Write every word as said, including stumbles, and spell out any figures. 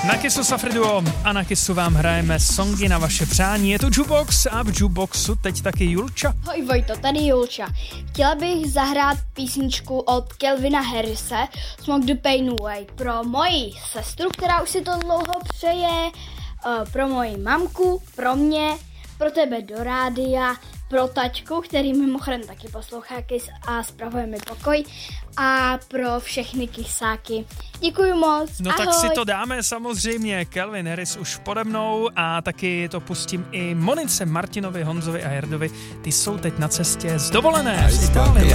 Na Kissu Safri Duo a na Kissu vám hrajeme songy na vaše přání. Je to Jukebox a v Jukeboxu teď taky Julča. Hoj Vojto, tady Julča. Chtěla bych zahrát písničku od Calvina Harrise Smoke the Pain Away pro moji sestru, která už si to dlouho přeje, pro moji mamku, pro mě, pro tebe do rádia, pro taťku, který mimochodem taky poslouchá Kiss a spravuje mi pokoj, a pro všechny kysáky. Děkuji moc, No ahoj. tak si to dáme samozřejmě. Calvin Harris už pode mnou a taky to pustím i Monice, Martinovi, Honzovi a Jardovi. Ty jsou teď na cestě z dovolené z Itálie.